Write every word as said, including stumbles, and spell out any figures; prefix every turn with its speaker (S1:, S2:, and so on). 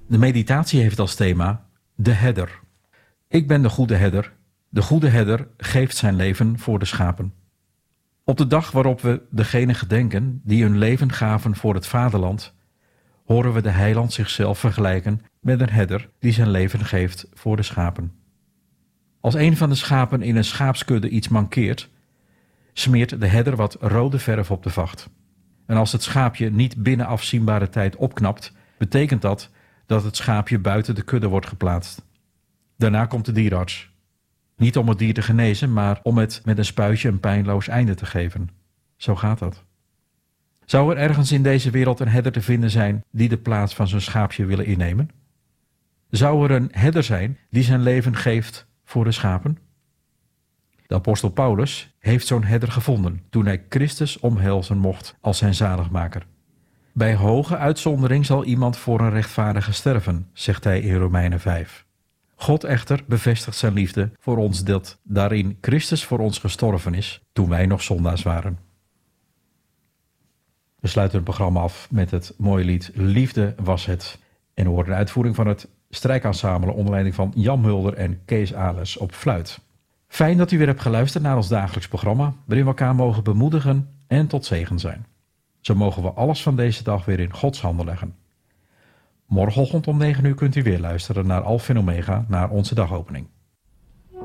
S1: De meditatie heeft als thema de herder. Ik ben de goede herder. De goede herder geeft zijn leven voor de schapen. Op de dag waarop we degenen gedenken die hun leven gaven voor het vaderland, horen we de heiland zichzelf vergelijken met een herder die zijn leven geeft voor de schapen. Als een van de schapen in een schaapskudde iets mankeert, smeert de herder wat rode verf op de vacht. En als het schaapje niet binnen afzienbare tijd opknapt, betekent dat dat het schaapje buiten de kudde wordt geplaatst. Daarna komt de dierenarts. Niet om het dier te genezen, maar om het met een spuitje een pijnloos einde te geven. Zo gaat dat. Zou er ergens in deze wereld een herder te vinden zijn die de plaats van zijn schaapje willen innemen? Zou er een herder zijn die zijn leven geeft voor de schapen? De apostel Paulus heeft zo'n herder gevonden toen hij Christus omhelzen mocht als zijn zaligmaker. Bij hoge uitzondering zal iemand voor een rechtvaardige sterven, zegt hij in Romeinen vijf. God echter bevestigt zijn liefde voor ons dat daarin Christus voor ons gestorven is toen wij nog zondaars waren. We sluiten het programma af met het mooie lied Liefde was het. En we horen de uitvoering van het strijkensemble onder leiding van Jan Mulder en Kees Alers op fluit. Fijn dat u weer hebt geluisterd naar ons dagelijks programma, waarin we elkaar mogen bemoedigen en tot zegen zijn. Zo mogen we alles van deze dag weer in Gods handen leggen. Morgenochtend om negen uur kunt u weer luisteren naar Alpha en Omega, naar onze dagopening.